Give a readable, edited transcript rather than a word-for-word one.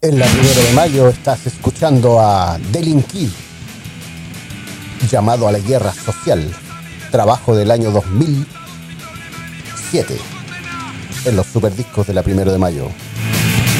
En la 1 de mayo estás escuchando a Delinquir, llamado a la guerra social, trabajo del año 2007, en los superdiscos de la 1 de mayo.